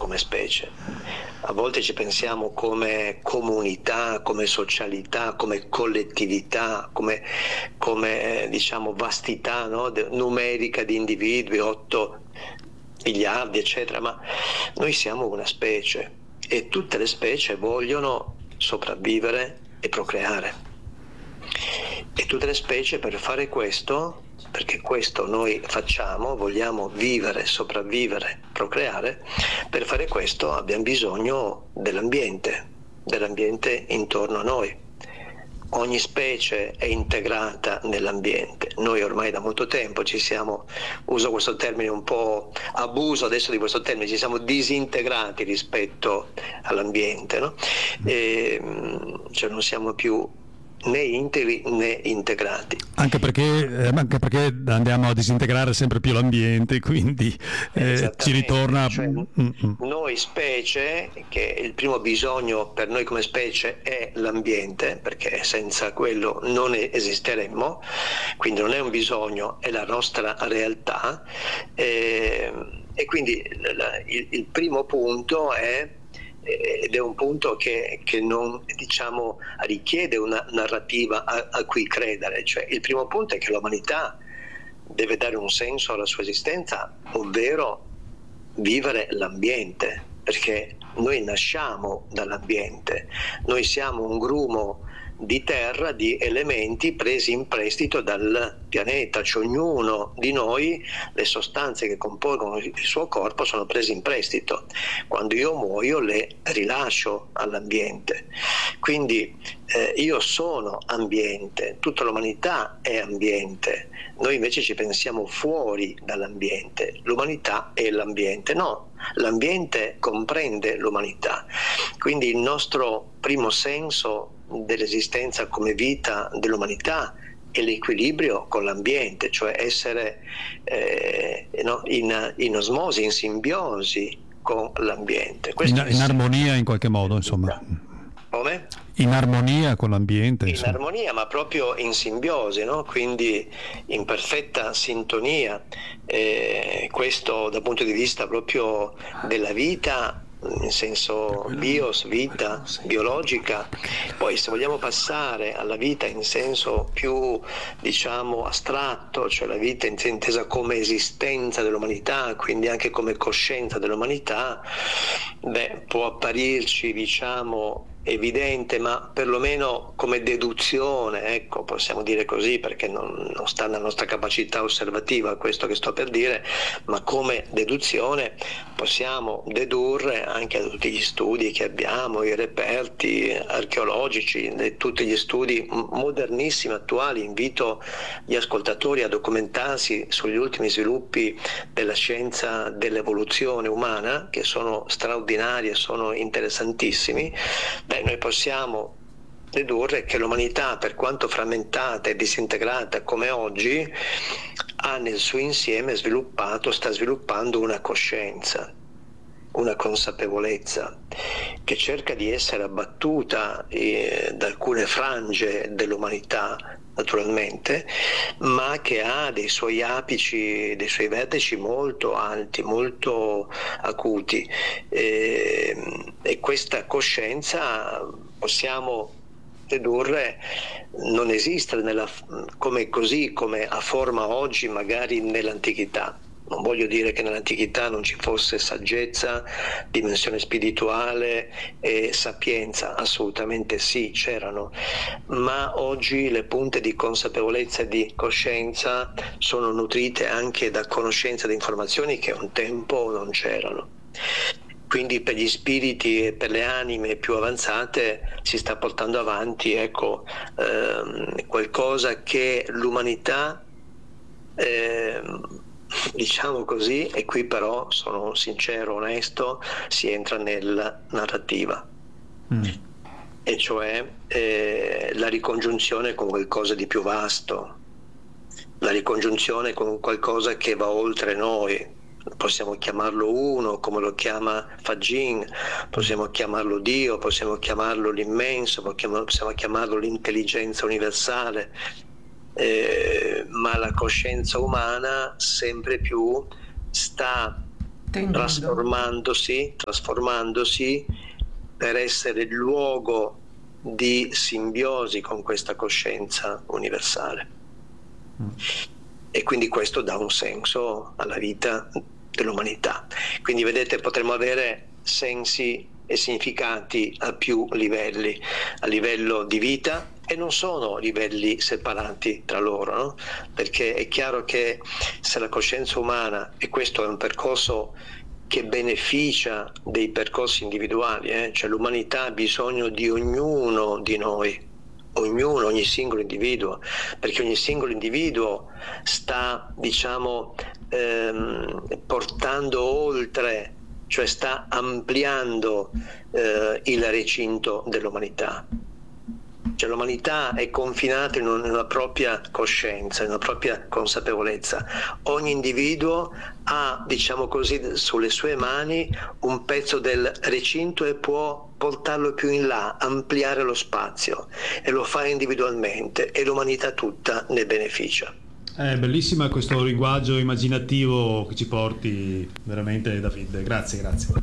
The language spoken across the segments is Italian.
come specie. A volte ci pensiamo come comunità, come socialità, come collettività, come diciamo vastità, no? Numerica di individui, 8 miliardi eccetera, ma noi siamo una specie e tutte le specie vogliono sopravvivere e procreare, e tutte le specie per fare questo, perché questo noi facciamo, vogliamo vivere, sopravvivere, procreare, per fare questo abbiamo bisogno dell'ambiente intorno a noi. Ogni specie è integrata nell'ambiente. Noi ormai da molto tempo uso questo termine un po' abuso adesso di questo termine, ci siamo disintegrati rispetto all'ambiente, no? Cioè non siamo più né integri né integrati. Anche perché andiamo a disintegrare sempre più l'ambiente, quindi ci ritorna. Cioè, noi specie, che il primo bisogno per noi come specie è l'ambiente, perché senza quello non esisteremmo, quindi non è un bisogno, è la nostra realtà, e quindi il primo punto ed è un punto che non, diciamo, richiede una narrativa a cui credere. Cioè, il primo punto è che l'umanità deve dare un senso alla sua esistenza, ovvero vivere l'ambiente, perché noi nasciamo dall'ambiente, noi siamo un grumo di terra, di elementi presi in prestito dal pianeta, cioè ognuno di noi, le sostanze che compongono il suo corpo sono prese in prestito. Quando io muoio le rilascio all'ambiente, quindi io sono ambiente, tutta l'umanità è ambiente. Noi invece ci pensiamo fuori dall'ambiente, l'umanità è l'ambiente. No, l'ambiente comprende l'umanità, quindi il nostro primo senso dell'esistenza come vita dell'umanità è l'equilibrio con l'ambiente, cioè essere in osmosi, in simbiosi con l'ambiente. In armonia in qualche modo, insomma. Come? In armonia con l'ambiente. In armonia, ma proprio in simbiosi, no? Quindi in perfetta sintonia. Questo dal punto di vista proprio della vita, in senso bios, vita biologica. Poi se vogliamo passare alla vita in senso più, diciamo, astratto, cioè la vita intesa come esistenza dell'umanità, quindi anche come coscienza dell'umanità, può apparirci, diciamo, evidente, ma perlomeno come deduzione, ecco, possiamo dire così, perché non sta nella nostra capacità osservativa questo che sto per dire, ma come deduzione possiamo dedurre anche da tutti gli studi che abbiamo, i reperti archeologici, tutti gli studi modernissimi, attuali. Invito gli ascoltatori a documentarsi sugli ultimi sviluppi della scienza dell'evoluzione umana, che sono straordinari e sono interessantissimi. Noi possiamo dedurre che l'umanità, per quanto frammentata e disintegrata come oggi, ha nel suo insieme sta sviluppando una coscienza, una consapevolezza che cerca di essere abbattuta da alcune frange dell'umanità, naturalmente, ma che ha dei suoi apici, dei suoi vertici molto alti, molto acuti, e questa coscienza possiamo dedurre non esiste come ha forma oggi, magari nell'antichità. Non voglio dire che nell'antichità non ci fosse saggezza, dimensione spirituale e sapienza, assolutamente sì, c'erano, ma oggi le punte di consapevolezza e di coscienza sono nutrite anche da conoscenza di informazioni che un tempo non c'erano. Quindi per gli spiriti e per le anime più avanzate si sta portando avanti, ecco, qualcosa che l'umanità, diciamo così, e qui però sono sincero, onesto, si entra nella narrativa, e cioè la ricongiunzione con qualcosa di più vasto, la ricongiunzione con qualcosa che va oltre noi. Possiamo chiamarlo uno, come lo chiama Fagin, possiamo chiamarlo Dio, possiamo chiamarlo l'immenso, possiamo chiamarlo l'intelligenza universale, ma la coscienza umana sempre più sta trasformandosi per essere il luogo di simbiosi con questa coscienza universale. E quindi questo dà un senso alla vita dell'umanità. Quindi vedete, potremmo avere sensi e significati a più livelli, a livello di vita, e non sono livelli separati tra loro, no? Perché è chiaro che se la coscienza umana, e questo è un percorso che beneficia dei percorsi individuali, cioè l'umanità ha bisogno di ognuno di noi, ogni singolo individuo, perché ogni singolo individuo sta, portando oltre, cioè sta ampliando il recinto dell'umanità. Cioè l'umanità è confinata in una propria coscienza, in una propria consapevolezza. Ogni individuo ha, sulle sue mani un pezzo del recinto e può portarlo più in là, ampliare lo spazio, e lo fa individualmente, e l'umanità tutta ne beneficia. È bellissimo questo linguaggio immaginativo che ci porti veramente, David. Grazie.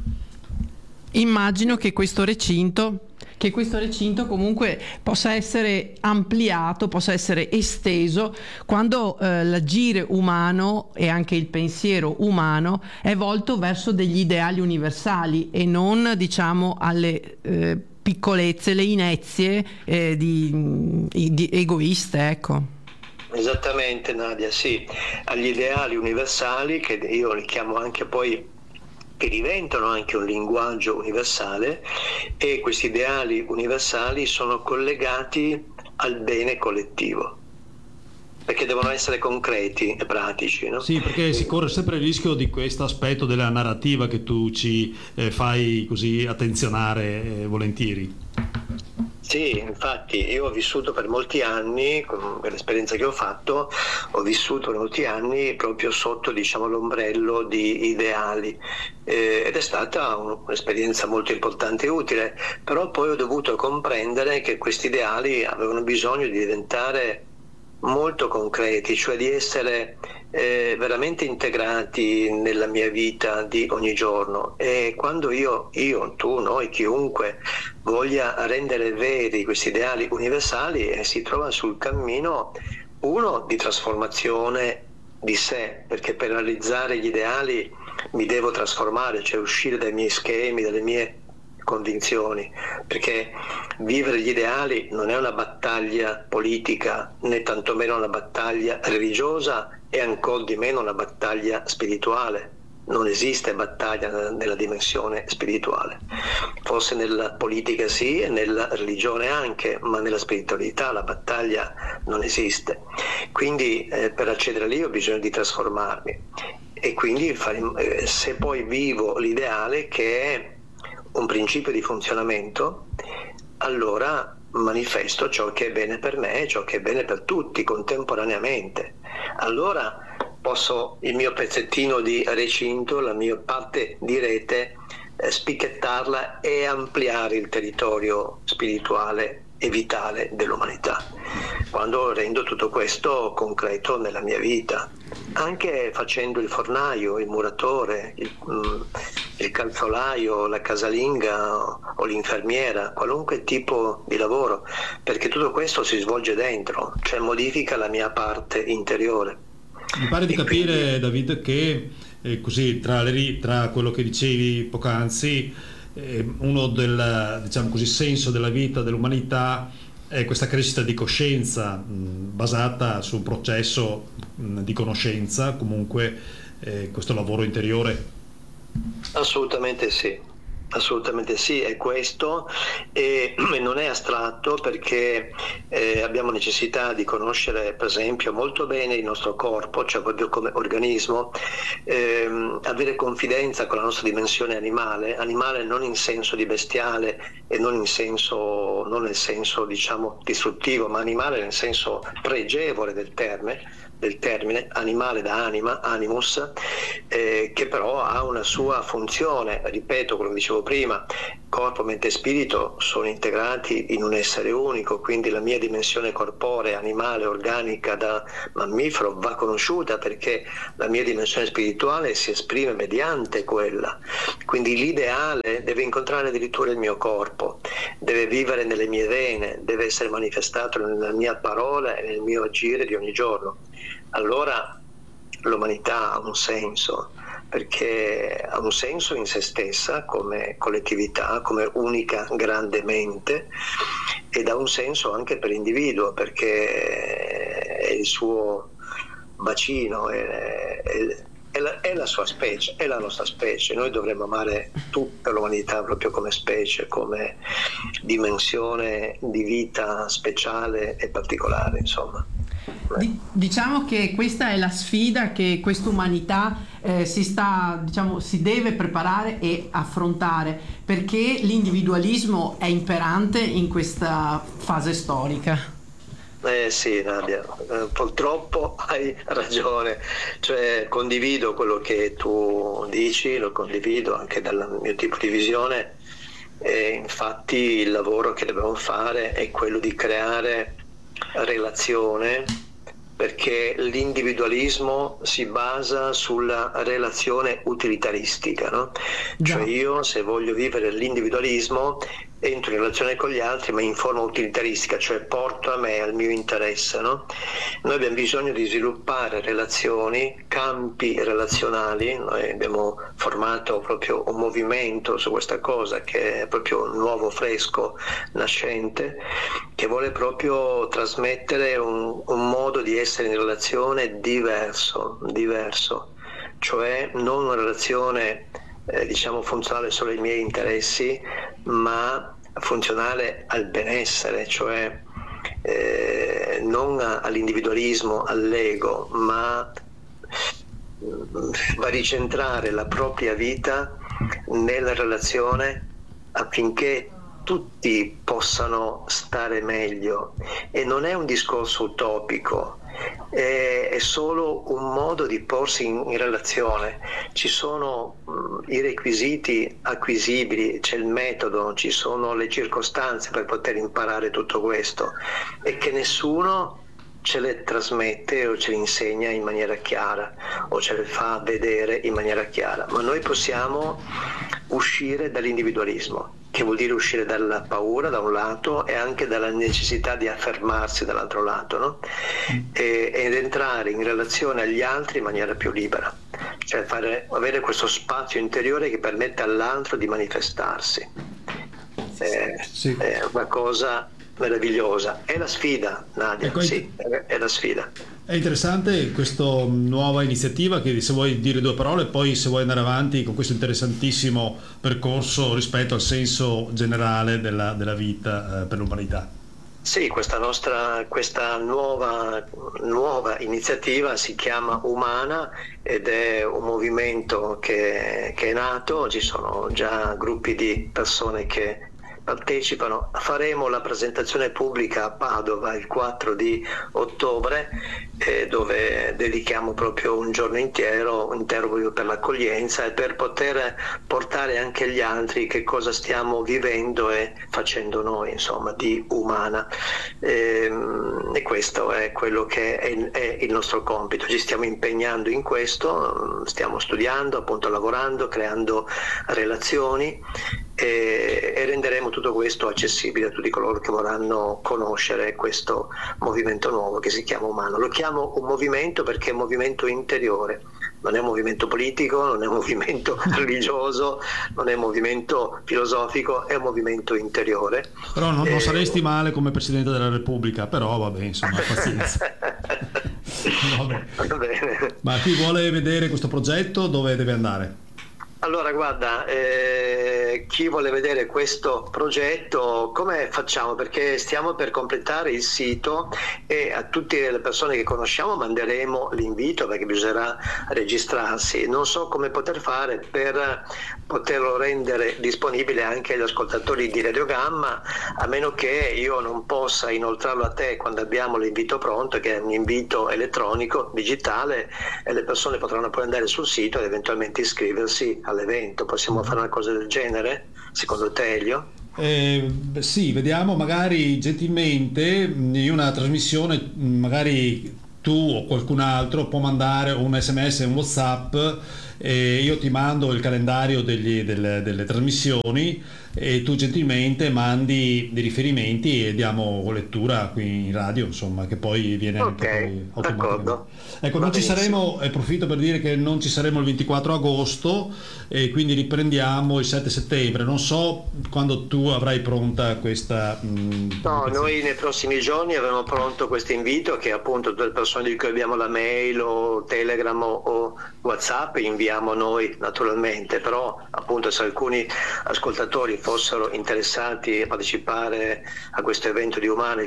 Immagino che questo recinto comunque possa essere ampliato, possa essere esteso quando l'agire umano e anche il pensiero umano è volto verso degli ideali universali e non, alle piccolezze, le inezie di egoiste, ecco. Esattamente, Nadia, sì, agli ideali universali, che io li chiamo anche poi, che diventano anche un linguaggio universale, e questi ideali universali sono collegati al bene collettivo, perché devono essere concreti e pratici, no? Sì, perché si corre sempre il rischio di questo aspetto della narrativa che tu ci fai così attenzionare volentieri. Sì, infatti io ho vissuto per molti anni, con l'esperienza che ho fatto, ho vissuto per molti anni proprio sotto, l'ombrello di ideali, ed è stata un'esperienza molto importante e utile, però poi ho dovuto comprendere che questi ideali avevano bisogno di diventare molto concreti, cioè di essere veramente integrati nella mia vita di ogni giorno. E quando io, tu, noi, chiunque voglia rendere veri questi ideali universali, si trova sul cammino, uno, di trasformazione di sé, perché per realizzare gli ideali mi devo trasformare, cioè uscire dai miei schemi, dalle mie convinzioni, perché vivere gli ideali non è una battaglia politica, né tantomeno una battaglia religiosa, e ancor di meno una battaglia spirituale. Non esiste battaglia nella dimensione spirituale, forse nella politica sì e nella religione anche, ma nella spiritualità la battaglia non esiste. Quindi per accedere lì ho bisogno di trasformarmi, e quindi se poi vivo l'ideale, che è un principio di funzionamento, allora manifesto ciò che è bene per me e ciò che è bene per tutti contemporaneamente. Allora posso il mio pezzettino di recinto, la mia parte di rete, spicchettarla e ampliare il territorio spirituale e vitale dell'umanità, quando rendo tutto questo concreto nella mia vita, anche facendo il fornaio, il muratore, il calzolaio, la casalinga o l'infermiera, qualunque tipo di lavoro, perché tutto questo si svolge dentro, cioè modifica la mia parte interiore. Mi pare di capire, David, che così tra quello che dicevi poc'anzi, uno del senso della vita dell'umanità è questa crescita di coscienza basata su un processo di conoscenza, comunque questo lavoro interiore. Assolutamente sì, è questo, e non è astratto, perché abbiamo necessità di conoscere, per esempio, molto bene il nostro corpo, cioè proprio come organismo, avere confidenza con la nostra dimensione animale non in senso di bestiale e non nel senso distruttivo, ma animale nel senso pregevole del termine, del termine, animale da anima, animus, che però ha una sua funzione, ripeto quello che dicevo prima, corpo, mente e spirito sono integrati in un essere unico, quindi la mia dimensione corporea, animale, organica da mammifero va conosciuta, perché la mia dimensione spirituale si esprime mediante quella, quindi l'ideale deve incontrare addirittura il mio corpo, deve vivere nelle mie vene, deve essere manifestato nella mia parola e nel mio agire di ogni giorno. Allora l'umanità ha un senso, perché ha un senso in se stessa come collettività, come unica grande mente, ed ha un senso anche per l'individuo, perché è il suo bacino, è la sua specie, è la nostra specie. Noi dovremmo amare tutta l'umanità proprio come specie, come dimensione di vita speciale e particolare, insomma. Diciamo che questa è la sfida che quest'umanità si deve preparare e affrontare, perché l'individualismo è imperante in questa fase storica. Sì, Nadia, purtroppo hai ragione, cioè condivido quello che tu dici, lo condivido anche dal mio tipo di visione, e infatti il lavoro che dobbiamo fare è quello di creare relazione, perché l'individualismo si basa sulla relazione utilitaristica, no? Cioè io, se voglio vivere l'individualismo, entro in relazione con gli altri, ma in forma utilitaristica, cioè porto a me, al mio interesse, no? Noi abbiamo bisogno di sviluppare relazioni, campi relazionali. Noi abbiamo formato proprio un movimento su questa cosa, che è proprio nuovo, fresco, nascente, che vuole proprio trasmettere un modo di essere in relazione diverso, cioè non una relazione funzionale solo ai miei interessi, ma funzionale al benessere, cioè non all'individualismo, all'ego, ma va a ricentrare la propria vita nella relazione affinché tutti possano stare meglio. E non è un discorso utopico, è solo un modo di porsi in relazione. Ci sono i requisiti acquisibili, c'è il metodo, ci sono le circostanze per poter imparare tutto questo, e che nessuno ce le trasmette o ce le insegna in maniera chiara o ce le fa vedere in maniera chiara. Ma noi possiamo uscire dall'individualismo, che vuol dire uscire dalla paura da un lato e anche dalla necessità di affermarsi dall'altro lato, no? Ed entrare in relazione agli altri in maniera più libera, cioè avere questo spazio interiore che permette all'altro di manifestarsi. Sì. È una cosa meravigliosa, è la sfida, Nadia. Ecco, sì, è la sfida. È interessante questa nuova iniziativa, che se vuoi dire due parole, poi se vuoi andare avanti con questo interessantissimo percorso rispetto al senso generale della vita per l'umanità. Sì, questa nuova iniziativa si chiama Umana, ed è un movimento che è nato. Ci sono già gruppi di persone che partecipano. Faremo la presentazione pubblica a Padova il 4 di ottobre, dove dedichiamo proprio un giorno intero proprio per l'accoglienza e per poter portare anche agli altri che cosa stiamo vivendo e facendo noi, insomma, di Umana. E questo è quello che è il nostro compito. Ci stiamo impegnando in questo, stiamo studiando, appunto lavorando, creando relazioni, e renderemo tutto questo accessibile a tutti coloro che vorranno conoscere questo movimento nuovo che si chiama Umana. Lo chiamo un movimento perché è un movimento interiore, non è un movimento politico, non è un movimento religioso, non è un movimento filosofico, è un movimento interiore. Però non saresti male come Presidente della Repubblica, però vabbè, insomma, pazienza. Va bene. Ma chi vuole vedere questo progetto dove deve andare? Allora, guarda, chi vuole vedere questo progetto, come facciamo? Perché stiamo per completare il sito e a tutte le persone che conosciamo manderemo l'invito, perché bisognerà registrarsi. Non so come poter fare per poterlo rendere disponibile anche agli ascoltatori di Radio Gamma, a meno che io non possa inoltrarlo a te quando abbiamo l'invito pronto, che è un invito elettronico, digitale, e le persone potranno poi andare sul sito ed eventualmente iscriversi all'evento. Possiamo fare una cosa del genere, secondo te, Elio? Sì, vediamo, magari gentilmente in una trasmissione magari tu o qualcun altro può mandare un SMS, un WhatsApp, e io ti mando il calendario delle trasmissioni e tu gentilmente mandi dei riferimenti e diamo lettura qui in radio, insomma, che poi viene anche poi automaticamente. Ecco, non ci saremo, approfitto per dire che non ci saremo il 24 agosto e quindi riprendiamo il 7 settembre. Non so quando tu avrai pronta questa no, noi nei prossimi giorni avremo pronto questo invito, che appunto tutte le persone di cui abbiamo la mail o Telegram o WhatsApp inviamo noi naturalmente, però appunto se alcuni ascoltatori fossero interessati a partecipare a questo evento di Umano.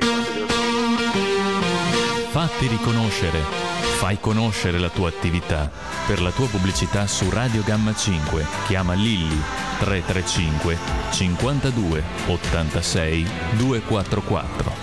Fatti riconoscere, fai conoscere la tua attività. Per la tua pubblicità su Radio Gamma 5 chiama Lilli 335 52 86 244.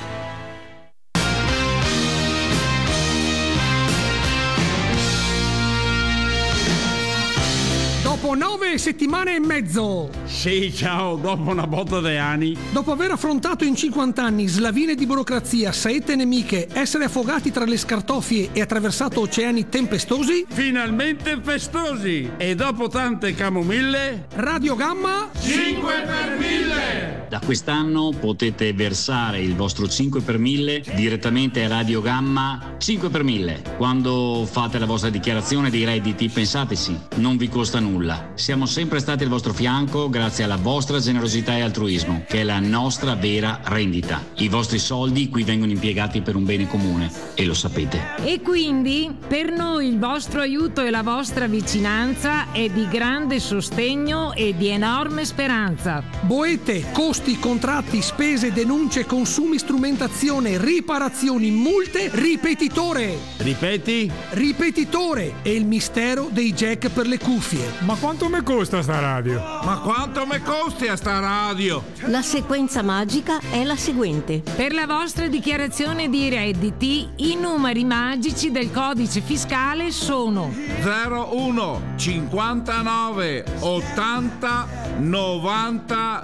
Dopo 9 settimane e mezzo. Sì, ciao, dopo una botta di anni. Dopo aver affrontato in 50 anni slavine di burocrazia, saette nemiche, essere affogati tra le scartoffie e attraversato oceani tempestosi, Finalmente festosi! E dopo tante camomille, Radio Gamma 5 per 1000! Da quest'anno potete versare il vostro 5 per 1000 direttamente a Radio Gamma 5 per 1000. Quando fate la vostra dichiarazione dei redditi, pensateci, non vi costa nulla. Siamo sempre stati al vostro fianco grazie alla vostra generosità e altruismo, che è la nostra vera rendita. I vostri soldi qui vengono impiegati per un bene comune e lo sapete. E quindi per noi il vostro aiuto e la vostra vicinanza è di grande sostegno e di enorme speranza. boete, costi, contratti, spese, denunce, consumi, strumentazione, riparazioni, multe, ripetitore. Ripeti? Ripetitore è il mistero dei jack per le cuffie. Ma quanto mi costa sta radio? Ma quanto mi costi a sta radio? La sequenza magica è la seguente. Per la vostra dichiarazione di redditi, i numeri magici del codice fiscale sono 01 59 80 90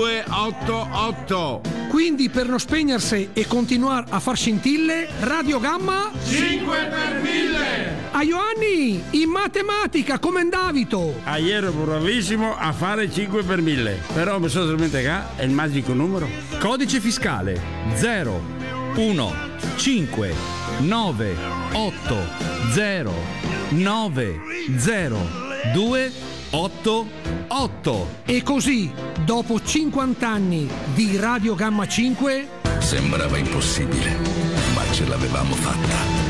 288. Quindi per non spegnersi e continuare a far scintille, Radio Gamma 5 per 1000! a Ioanni in matematica come Davito. Ieri ero bravissimo a fare 5 per 1000, però mi sono dimenticato è il magico numero. Codice fiscale 0 1 5 9 8 0 9 0 2 8 8. E così, dopo 50 anni di Radio Gamma 5, sembrava impossibile, ma ce l'avevamo fatta.